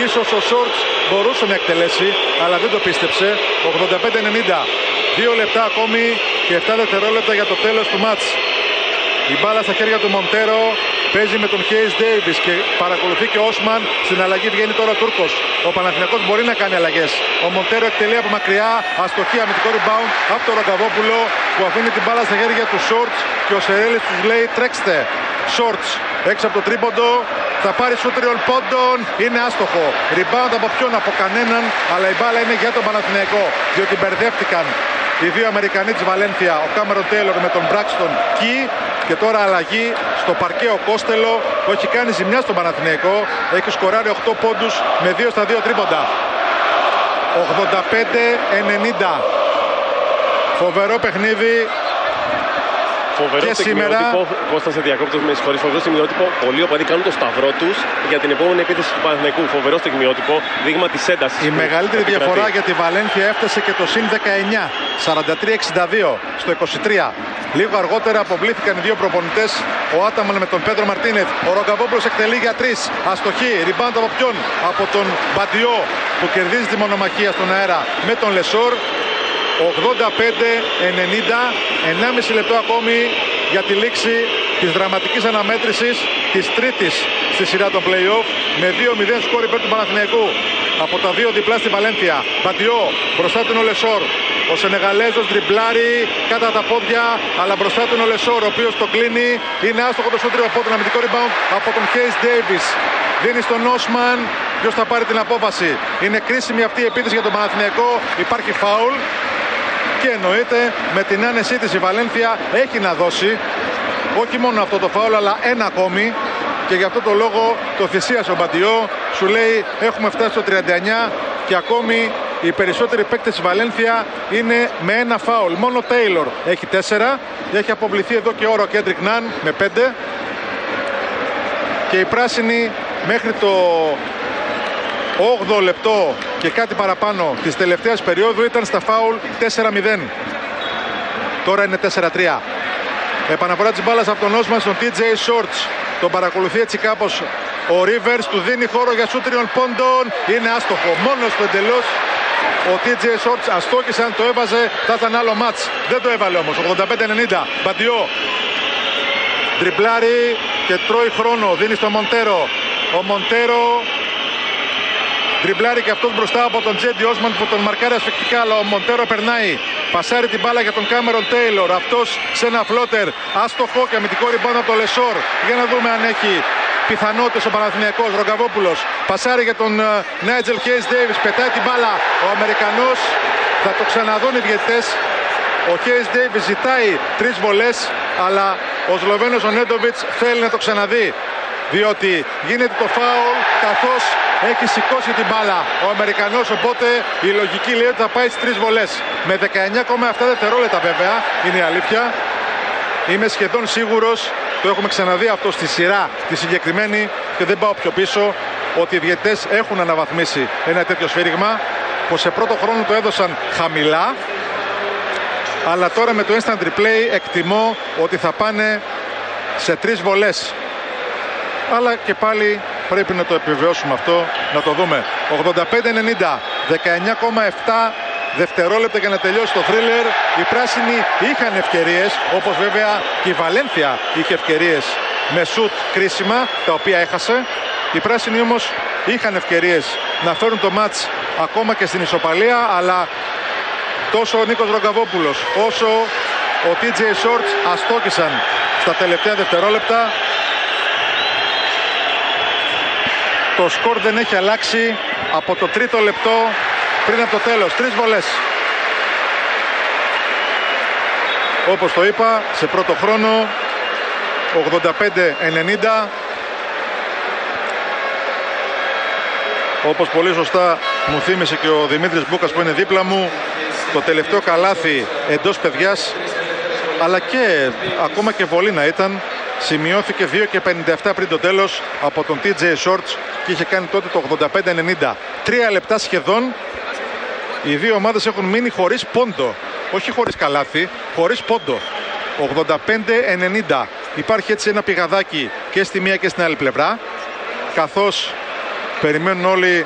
ίσως ο Shorts μπορούσε να εκτελέσει, αλλά δεν το πίστεψε. 85-90. 2 λεπτά ακόμη και 7 δευτερόλεπτα για το τέλος του μάτς. Η μπάλα στα χέρια του Μοντέρο, παίζει με τον Hayes Davis και παρακολουθεί και ο Όσμαν. Στην αλλαγή βγαίνει τώρα ο Τούρκος. Ο Παναθηναϊκός μπορεί να κάνει αλλαγές. Ο Μοντέρο εκτελεί από μακριά, αστοχή, αμυντικό rebound από τον Ρογκαβόπουλο που αφήνει την μπάλα στα χέρια του Shorts και ο Σερέλης τους λέει τρέξτε. Shorts έξω από το τρίποντο, θα πάρει σου τριών πόντων, είναι άστοχο. Rebound από ποιον? Από κανέναν, αλλά η μπάλα είναι για τον Παναθηναϊκό, διότι μπερδεύτηκαν οι δύο Αμερικανοί της Βαλένθια, ο Κάμερον Τέιλορ με τον Μπράξτον Κι. Και τώρα αλλαγή στο παρκέ ο Κόστελο που έχει κάνει ζημιά στον Παναθηναϊκό. Έχει σκοράρει 8 πόντους με 2 στα 2 τρίποντα. 85-90. Φοβερό παιχνίδι. Φοβερό και στιγμιότυπο. Κώστα, σε διακόπτω, με συγχωρείς. Φοβερό στιγμιότυπο. Πολλοί οπαδοί κάνουν το σταυρό τους για την επόμενη επίθεση του Παναθηναϊκού. Φοβερό στιγμιότυπο. Δείγμα της έντασης. Η μεγαλύτερη διαφορά για τη Βαλένθια έφτασε και το συν 19. 43-62 στο 23. Λίγο αργότερα αποβλήθηκαν οι δύο προπονητές. Ο Άταμαν με τον Πέντρο Μαρτίνεθ. Ο Ρογκαβόπουλος εκτελεί για 3. Αστοχή. Ριμπάντ από ποιον? Από τον Μπαντιό που κερδίζει τη μονομαχία στον αέρα με τον Λεσόρ. 85-90. 1,5 λεπτό ακόμη για τη λήξη της δραματικής αναμέτρησης της τρίτης στη σειρά των play-off με 2-0 σκόρ υπέρ του Παναθηναϊκού. Από τα δύο διπλά στη Βαλένθια. Μπαντιό, μπροστά του είναι ο Λεσόρ. Ο Σενεγαλέζος τριμπλάρει κατά τα πόδια, αλλά μπροστά του είναι ο Λεσόρ, ο οποίος το κλείνει. Είναι άστοχο το σούτριο από τον αμυντικό rebound από τον Hayes Davis. Δίνει στον Όσμαν. Ποιος θα πάρει την απόφαση? Είναι κρίσιμη αυτή η επίθεση για τον Παναθηναϊκό. Υπάρχει φάουλ. Και εννοείται με την άνεσή της η Βαλένθια έχει να δώσει όχι μόνο αυτό το φάουλ, αλλά ένα ακόμη. Και γι' αυτό το λόγο το θυσίασε ο Μπαντιό. Σου λέει έχουμε φτάσει στο 39 και ακόμη οι περισσότεροι παίκτες της Βαλένθια είναι με ένα φάουλ. Μόνο ο Τέιλορ έχει 4. Έχει αποβληθεί εδώ και ώρα ο Κέντρικ Ναν με 5. Και οι πράσινοι μέχρι το 8 λεπτό και κάτι παραπάνω της τελευταίας περίοδου ήταν στα φάουλ 4-0. Τώρα είναι 4-3. Επαναφορά της μπάλας από τον Όσμαν στον TJ Shorts. Τον παρακολουθεί έτσι κάπως ο Rivers, του δίνει χώρο για σούτ 3 πόντων. Είναι άστοχο, μόνος του εντελώς. Ο TJ Shorts αστόχησε, αν το έβαζε θα ήταν άλλο μάτς. Δεν το έβαλε όμως. 85-90. Μπαντιό τριπλάρει και τρώει χρόνο. Δίνει στο Μοντέρο. Ο Μοντέρο τριπλάρει και αυτός μπροστά από τον Τζέντι Όσμαν που τον μαρκάρει ασφυκτικά, αλλά ο Μοντέρο περνάει. Πασάρει την μπάλα για τον Κάμερον Τέιλορ. Αυτός σε ένα φλότερ. Άστοχο και αμυντικό ριμπάουντ από τον Λεσόρ. Για να δούμε αν έχει πιθανότητες ο Παναθηναϊκός. Ρογκαβόπουλος πασάρει για τον Νάιτζελ Hayes Davis. Πετάει την μπάλα ο Αμερικανός. Θα το ξαναδούν οι διαιτητές. Ο Hayes Davis ζητάει 3 βολές, αλλά ο Σλοβαίνος ο Νέντοβιτς θέλει να το ξαναδεί. Διότι γίνεται το φάουλ καθώς έχει σηκώσει την μπάλα ο Αμερικανός, οπότε η λογική λέει ότι θα πάει στις 3 βολές. Με 19,7 δευτερόλεπτα βέβαια, είναι η αλήθεια. Είμαι σχεδόν σίγουρος, το έχουμε ξαναδεί αυτό στη σειρά τη συγκεκριμένη και δεν πάω πιο πίσω, ότι οι διαιτητές έχουν αναβαθμίσει ένα τέτοιο σφύριγμα που σε πρώτο χρόνο το έδωσαν χαμηλά, αλλά τώρα με το instant replay εκτιμώ ότι θα πάνε σε 3 βολές. Αλλά και πάλι πρέπει να το επιβεβαιώσουμε αυτό, να το δούμε. 85-90, 19,7 δευτερόλεπτα για να τελειώσει το θρίλερ. Οι πράσινοι είχαν ευκαιρίες, όπως βέβαια και η Βαλένθια είχε ευκαιρίες με σουτ κρίσιμα, τα οποία έχασε. Οι πράσινοι όμως είχαν ευκαιρίες να φέρουν το μάτς ακόμα και στην ισοπαλία, αλλά τόσο ο Νίκος Ρογκαβόπουλος όσο ο TJ Shorts αστόχησαν στα τελευταία δευτερόλεπτα. Το σκορ δεν έχει αλλάξει από το 3ο λεπτό πριν από το τέλος. 3 βολές. Όπως το είπα, σε πρώτο χρόνο 85-90. Όπως πολύ σωστά μου θύμισε και ο Δημήτρης Μπούκας που είναι δίπλα μου, το τελευταίο καλάθι εντός παιδιάς, αλλά και ακόμα και βολή να ήταν, σημειώθηκε 2:57 πριν το τέλος από τον TJ Shorts και είχε κάνει τότε το 85-90. 3 λεπτά σχεδόν οι δύο ομάδες έχουν μείνει χωρίς πόντο. Όχι χωρίς καλάθι, χωρίς πόντο. 85-90. Υπάρχει έτσι ένα πηγαδάκι και στη μία και στην άλλη πλευρά, καθώς περιμένουν όλοι